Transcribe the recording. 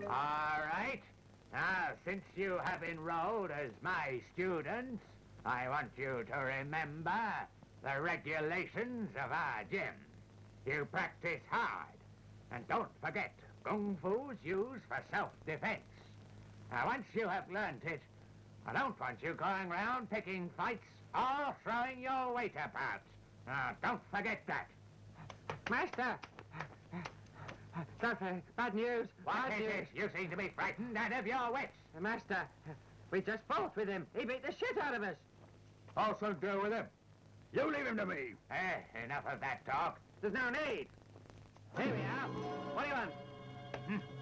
Master. All right. Now, since you have enrolled as my students, I want you to remember the regulations of our gym. You practice hard, and don't forget, Kung Fu's used for self-defense. Now, once you have learned it, I don't want you going around picking fights or throwing your weight about. Now, don't forget that. Master! Doctor, bad news. What Bad is news. it? You seem to be frightened out of your wits. Master, we just fought with him. He beat the shit out of us. Also deal with him. You leave him to me. Enough of that talk. There's no need. Here we are. What do you want?